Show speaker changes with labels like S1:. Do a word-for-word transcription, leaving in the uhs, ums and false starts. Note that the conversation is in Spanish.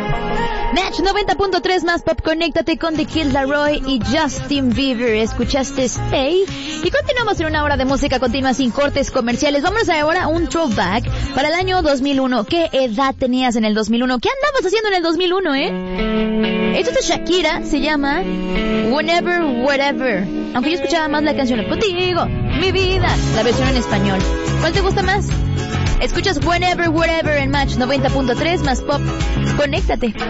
S1: Match noventa punto tres más pop, conéctate con The Kid Laroi y Justin Bieber. Escuchaste Stay y continuamos en una hora de música continua sin cortes comerciales. Vamos ahora a un throwback para el año dos mil uno. ¿Qué edad tenías en el dos mil uno? ¿Qué andabas haciendo en el dos mil uno, eh? Esto es de Shakira, se llama Whenever, Wherever. Aunque yo escuchaba más la canción Contigo, mi vida, la versión en español. ¿Cuál te gusta más? Escuchas Whenever, Wherever en Match noventa punto tres más pop. Conéctate.